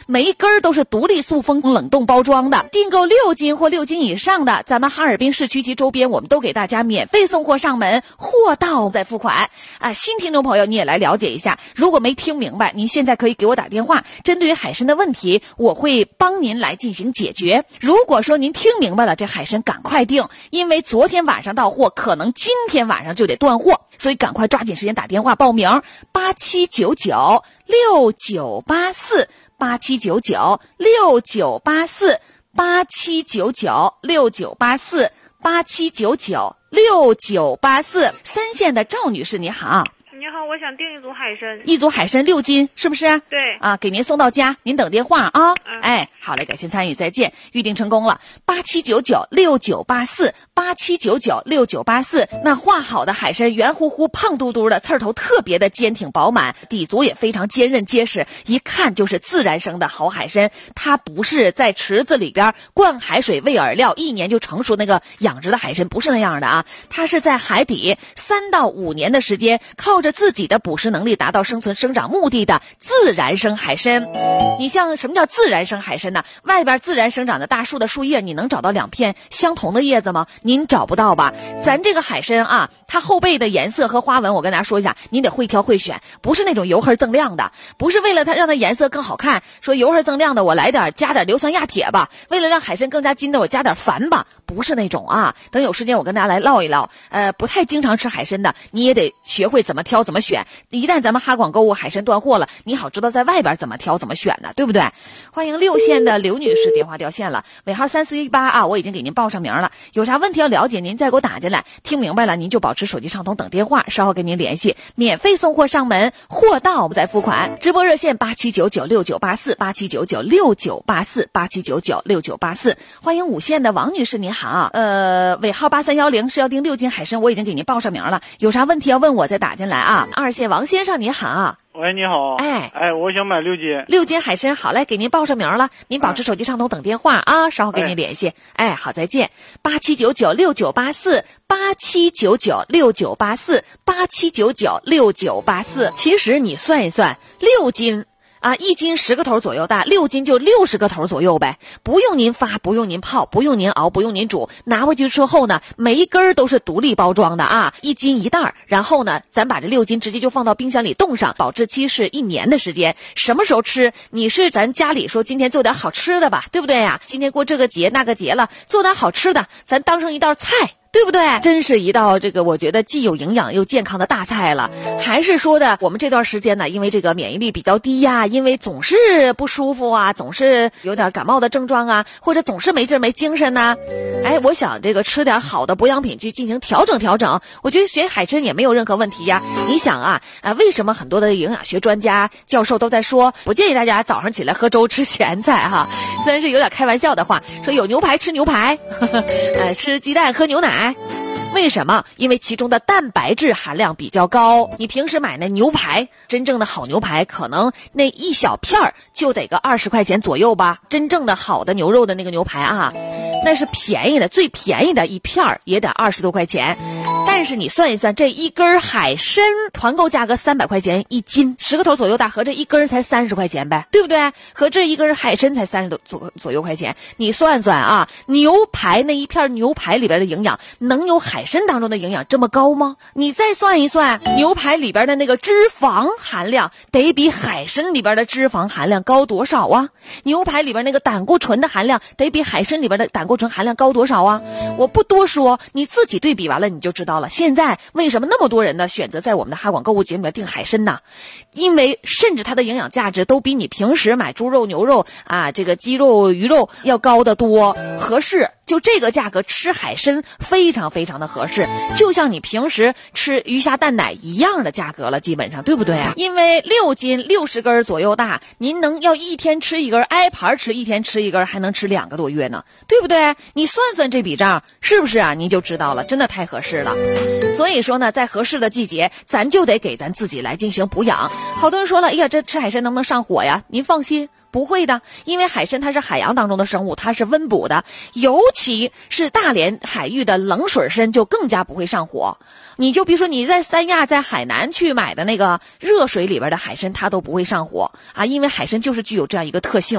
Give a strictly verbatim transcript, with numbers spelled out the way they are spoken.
每一根都是独立塑封冷冻包装的。订购六斤或六斤以上的，咱们哈尔滨市区及周边我们都给大家免费送货上门，货到再付款啊！新听众朋友你也来了解一下，如果没听明白，您现在可以给我打电话，针对于海参的问题，我会帮您来进行解决。如果说您听明白了，这海参赶快订，因为昨天晚上到货，可能今天晚上就得断货，所以赶快抓紧时间打电话报名，八七九九六九八四，八七九九六九八四，八七九九六九八四，八七九九六九八四。三线的赵女士你好。 你好，我想订一组海参， 一组海参六斤，是不是？ 对啊，给您送到家，您等电话啊。 嗯、 哎，好嘞，感谢参与，再见，预定成功了。八七九九六九八四，八七九九六九八四。那画好的海参，圆乎乎、胖嘟嘟的，刺儿头特别的坚挺饱满，底足也非常坚韧结实，一看就是自然生的好海参。它不是在池子里边灌海水喂饵料，一年就成熟那个养殖的海参，不是那样的啊。它是在海底三到五年的时间，靠着自己的捕食能力达到生存生长目的的自然生海参。你像什么叫自然生海参呢？外边自然生长的大树的树叶，你能找到两片相同的叶子吗？您找不到吧？咱这个海参啊，它后背的颜色和花纹，我跟大家说一下，您得会挑会选，不是那种油黑锃亮的，不是为了它让它颜色更好看，说油黑锃亮的我来点加点硫酸亚铁吧，为了让海参更加筋的我加点矾吧，不是那种啊。等有时间我跟大家来唠一唠。呃，不太经常吃海参的，你也得学会怎么挑怎么选。一旦咱们哈广购物海参断货了，你好知道在外边怎么挑怎么选的，对不对？欢迎六线的刘女士，电话掉线了，尾号三四一八啊，我已经给您报上名了。有啥问题要了解，您再给我打进来。听明白了，您就保持手机畅通等电话，稍后跟您联系，免费送货上门，货到再付款。直播热线八七九九六九八四，八七九九六九八四，八七九九六九八四。欢迎五线的王女士，你好，呃，尾号八三一零是要订六斤海参，我已经给您报上名了。有啥问题要问我再打进来啊。二线王先生你好。 喂，你好。 哎哎，我想买六斤。 六斤海参，好嘞，给您报上名了，您保持手机畅通等电话啊，稍后跟您联系。哎，好，再见。八七九九六九八四，八七九九六九八四，八七九九六九八四。其实你算一算，六斤。啊，一斤十个头左右大，六斤就六十个头左右呗，不用您发，不用您泡，不用您熬，不用您煮，拿回去之后呢，每一根都是独立包装的啊，一斤一袋，然后呢，咱把这六斤直接就放到冰箱里冻上，保质期是一年的时间，什么时候吃？你是咱家里说今天做点好吃的吧，对不对呀？今天过这个节那个节了，做点好吃的，咱当成一道菜。对不对？真是一道这个我觉得既有营养又健康的大菜了。还是说的我们这段时间呢，因为这个免疫力比较低呀，因为总是不舒服啊，总是有点感冒的症状啊，或者总是没劲没精神呐、啊。哎，我想这个吃点好的补养品去进行调整调整，我觉得学海参也没有任何问题呀。你想啊，啊为什么很多的营养学专家教授都在说不建议大家早上起来喝粥吃咸菜哈？虽然是有点开玩笑的话，说有牛排吃牛排，呵呵呃吃鸡蛋喝牛奶。为什么？因为其中的蛋白质含量比较高。你平时买那牛排，真正的好牛排可能那一小片儿就得个二十块钱左右吧。真正的好的牛肉的那个牛排啊，那是便宜的，最便宜的一片儿也得二十多块钱。但是你算一算，这一根海参团购价格三百块钱一斤，十个头左右大，合这一根才三十块钱呗，对不对？合这一根海参才三十多左左右块钱，你算算啊，牛排那一片牛排里边的营养能有海参当中的营养这么高吗？你再算一算，牛排里边的那个脂肪含量得比海参里边的脂肪含量高多少啊？牛排里边那个胆固醇的含量得比海参里边的胆固醇含量高多少啊？我不多说，你自己对比完了你就知道了。现在为什么那么多人呢选择在我们的哈广购物节里面订海参呢？因为甚至它的营养价值都比你平时买猪肉牛肉啊这个鸡肉鱼肉要高得多，合适。就这个价格吃海参非常非常的合适，就像你平时吃鱼虾蛋奶一样的价格了，基本上对不对啊？因为六斤六十根左右大，您能要一天吃一根，挨盘吃一天吃一根，还能吃两个多月呢，对不对？你算算这笔账是不是啊？您就知道了，真的太合适了。所以说呢，在合适的季节，咱就得给咱自己来进行补养。好多人说了，哎呀，这吃海参能不能上火呀？您放心。不会的，因为海参它是海洋当中的生物，它是温补的，尤其是大连海域的冷水参就更加不会上火。你就比如说你在三亚在海南去买的那个热水里边的海参，它都不会上火啊，因为海参就是具有这样一个特性。